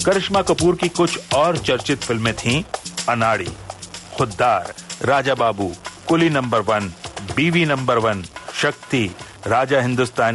करिश्मा कपूर की कुछ और चर्चित फिल्में थीं अनाड़ी, खुद्दार, राजा बाबू, कुली नंबर 1, बीवी नंबर 1, शक्ति, राजा हिंदुस्तानी,